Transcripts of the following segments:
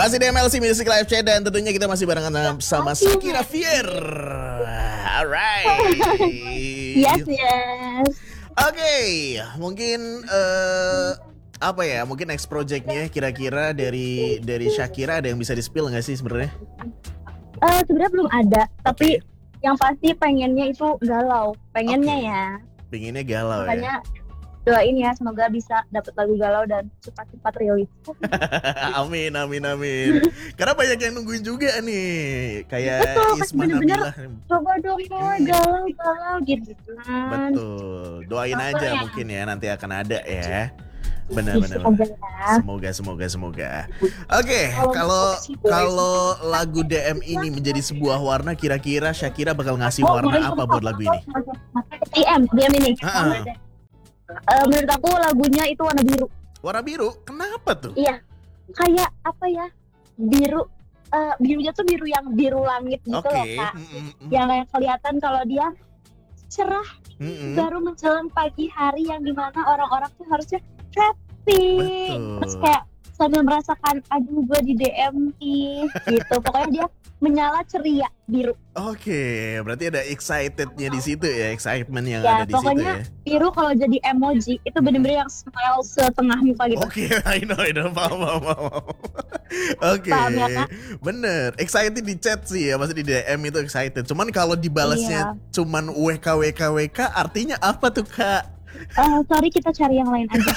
Masih di MLC Music Live Chat dan tentunya kita masih barengan sama Shakira Fier. Alright. Yes. Oke, mungkin apa ya? Mungkin next projectnya kira-kira dari Shakira ada yang bisa di-spill nggak sih sebenarnya? Sebenarnya belum ada, tapi yang pasti pengennya itu galau, pengennya ya. Pengennya galau. Makanya doain ya, semoga bisa dapat lagu galau dan cepat-cepat rilis. Amin. Karena banyak yang nungguin juga nih, kayak Isma Nabilah. Coba dong galau gitu kan. Betul, doain aja mungkin ya nanti akan ada ya. Benar. Semoga. Oke, kalau lagu DM ini menjadi sebuah warna, kira-kira Shakira bakal ngasih warna apa buat lagu ini? DM ini. Menurut aku lagunya itu warna biru. Warna biru? Kenapa tuh? Iya, kayak apa ya? Biru, birunya tuh biru yang biru langit gitu loh Kak. Yang kelihatan kalau dia cerah. Baru menjelang pagi hari yang dimana orang-orang tuh harusnya happy. Terus kayak sambil merasakan aduh gue di DM gitu. Pokoknya dia menyala ceria biru. Oke, berarti ada excitednya di situ ya, excitement yang ada di situ ya. Pokoknya biru kalau jadi emoji itu bener-bener yang smile setengah muka gitu. Oke, I know, paham. Oke, ya, Kak? Bener, excited di chat sih ya, maksudnya di DM itu excited. Cuman kalau dibalasnya cuman WK, artinya apa tuh Kak? Sorry, kita cari yang lain aja.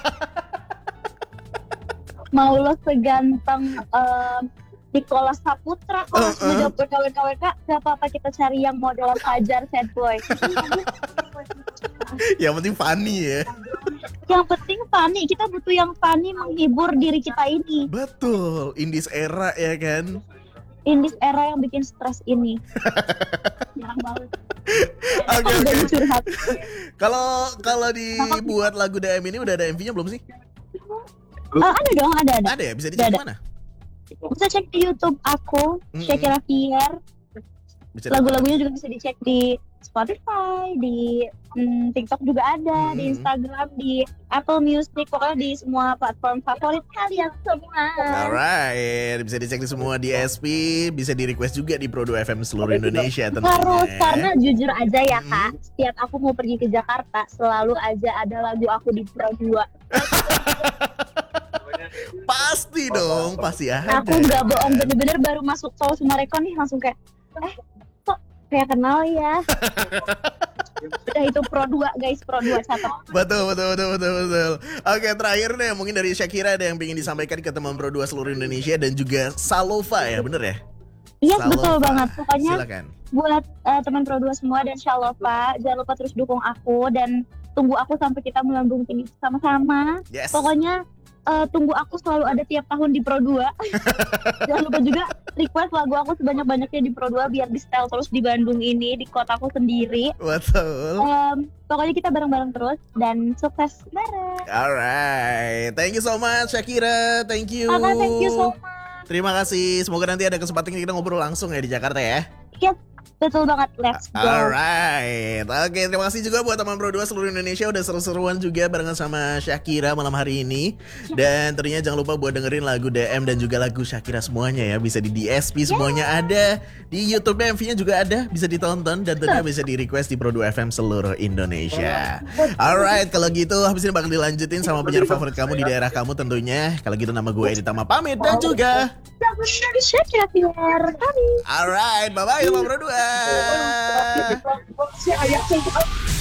Mau lo seganteng Nicholas Saputra kalau sudah jawab WK, gak apa-apa, kita cari yang model Fajar sad boy. Yang penting funny ya. Yang penting funny, kita butuh yang funny menghibur diri kita ini. Betul, in this era ya kan. In this era yang bikin stres ini. Oke. Kalau dibuat lagu DM ini udah ada MV-nya belum sih? Ada dong, ada. Ada ya, bisa dicek mana? Bisa cek di YouTube aku, Shakira Fier. Lagu-lagunya juga bisa dicek di Spotify, di TikTok juga ada, di Instagram, di Apple Music, pokoknya di semua platform favorit kalian semua. Alright, bisa dicek di semua di SP, bisa di request juga di Pro 2 FM seluruh Indonesia tentunya. Harus, karena jujur aja ya Kak, setiap aku mau pergi ke Jakarta selalu aja ada lagu aku di Pro 2. Pasti dong, pasti ada. Aku nggak bohong, bener-bener baru masuk tol Sumarekon nih langsung kayak kok kayak kenal ya. Udah itu Pro 2 guys, Pro 2 catat. Betul. Oke, terakhir deh mungkin dari Shakira ada yang ingin disampaikan ke teman Pro 2 seluruh Indonesia dan juga Salova ya, bener ya? Iya, betul banget. Pokoknya silakan. Buat teman Pro 2 semua dan Salova, jangan lupa terus dukung aku dan tunggu aku sampai kita melambung tinggi sama-sama. Yes. Pokoknya tunggu aku selalu ada tiap tahun di Pro 2. Jangan lupa juga request lagu aku sebanyak-banyaknya di Pro 2 biar di style terus di Bandung ini, di kotaku sendiri. Betul. Pokoknya kita bareng-bareng terus dan sukses bareng. Alright, thank you so much Shakira, thank you. Thank you so much. Terima kasih, semoga nanti ada kesempatan kita ngobrol langsung ya di Jakarta ya. Yes. Betul banget, let's go. Alright, oke, terima kasih juga buat teman Pro 2 seluruh Indonesia udah seru-seruan juga barengan sama Shakira malam hari ini. Dan tentunya jangan lupa buat dengerin lagu DM dan juga lagu Shakira semuanya ya. Bisa di DSP semuanya ada, di YouTube MV-nya juga ada, bisa ditonton dan tentunya bisa di request di Pro 2 FM seluruh Indonesia. Alright, kalau gitu habis ini bakal dilanjutin sama penyiar favorit kamu di daerah kamu tentunya. Kalau gitu nama gue Editama pamit dan juga Shakira Fier. Alright, bye-bye teman Pro 2.